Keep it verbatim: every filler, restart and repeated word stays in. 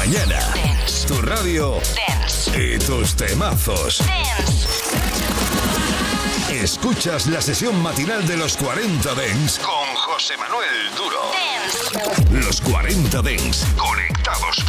mañana. Dance. Tu radio. Dance. Y tus temazos. Dance. Escuchas la sesión matinal de los cuarenta Dance con José Manuel Duro. Dance. Los cuarenta Dance conectados